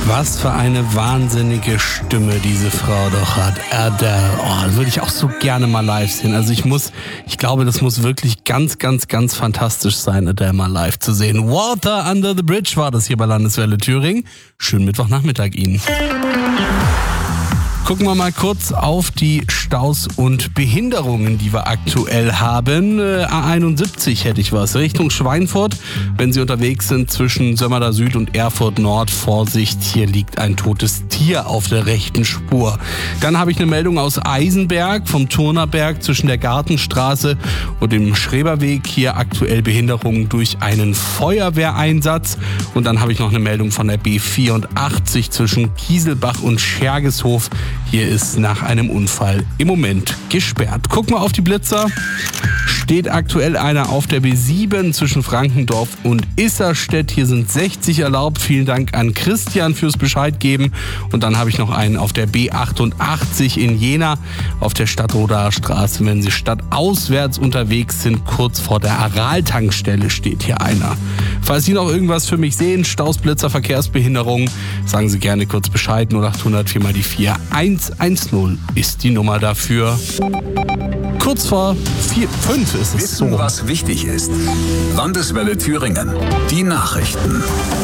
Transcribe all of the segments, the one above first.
Was für eine wahnsinnige Stimme diese Frau doch hat. Adele. Oh, würde ich auch so gerne mal live sehen. Also ich glaube, das muss wirklich ganz, ganz, ganz fantastisch sein, Adele mal live zu sehen. Water Under the Bridge war das hier bei Landeswelle Thüringen. Schönen Mittwochnachmittag Ihnen. Gucken wir mal kurz auf die Staus und Behinderungen, die wir aktuell haben. A71 hätte ich was. Richtung Schweinfurt, wenn Sie unterwegs sind zwischen Sömmerda Süd und Erfurt Nord. Vorsicht, hier liegt ein totes Tier auf der rechten Spur. Dann habe ich eine Meldung aus Eisenberg vom Turnerberg zwischen der Gartenstraße und dem Schreberweg. Hier aktuell Behinderungen durch einen Feuerwehreinsatz. Und dann habe ich noch eine Meldung von der B84 zwischen Kieselbach und Schergeshof. Hier ist nach einem Unfall im Moment gesperrt. Guck mal auf die Blitzer. Steht aktuell einer auf der B7 zwischen Frankendorf und Isserstedt. Hier sind 60 erlaubt. Vielen Dank an Christian fürs Bescheid geben. Und dann habe ich noch einen auf der B88 in Jena auf der Stadtrodaer Straße. Wenn Sie stadtauswärts unterwegs sind, kurz vor der Aral-Tankstelle steht hier einer. Falls Sie noch irgendwas für mich sehen, Staus, Blitzer, Verkehrsbehinderung, sagen Sie gerne kurz Bescheid. 0800 4 mal die 4 110 ist die Nummer dafür. Kurz vor 5 ist es Wissen, so. was wichtig ist. Landeswelle Thüringen. Die Nachrichten.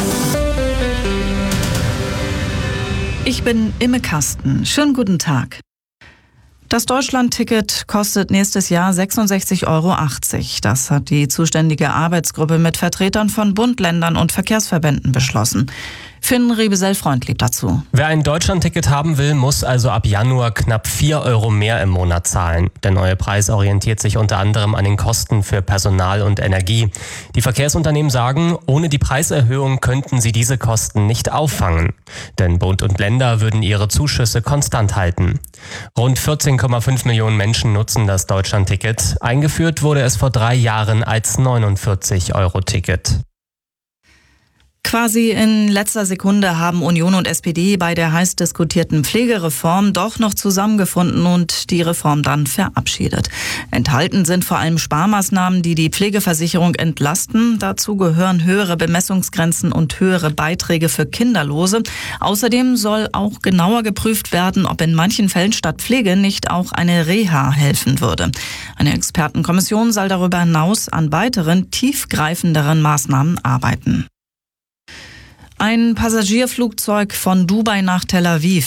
Ich bin Imme Kasten. Schönen guten Tag. Das Deutschland-Ticket kostet nächstes Jahr 66,80 €. Das hat die zuständige Arbeitsgruppe mit Vertretern von Bund, Ländern und Verkehrsverbänden beschlossen. Finn Riebesell-Freund lebt dazu. Wer ein Deutschland-Ticket haben will, muss also ab Januar knapp 4 € mehr im Monat zahlen. Der neue Preis orientiert sich unter anderem an den Kosten für Personal und Energie. Die Verkehrsunternehmen sagen, ohne die Preiserhöhung könnten sie diese Kosten nicht auffangen. Denn Bund und Länder würden ihre Zuschüsse konstant halten. Rund 14,5 Millionen Menschen nutzen das Deutschland-Ticket. Eingeführt wurde es vor 3 Jahren als 49-Euro-Ticket. Quasi in letzter Sekunde haben Union und SPD bei der heiß diskutierten Pflegereform doch noch zusammengefunden und die Reform dann verabschiedet. Enthalten sind vor allem Sparmaßnahmen, die die Pflegeversicherung entlasten. Dazu gehören höhere Bemessungsgrenzen und höhere Beiträge für Kinderlose. Außerdem soll auch genauer geprüft werden, ob in manchen Fällen statt Pflege nicht auch eine Reha helfen würde. Eine Expertenkommission soll darüber hinaus an weiteren tiefgreifenderen Maßnahmen arbeiten. Ein Passagierflugzeug von Dubai nach Tel Aviv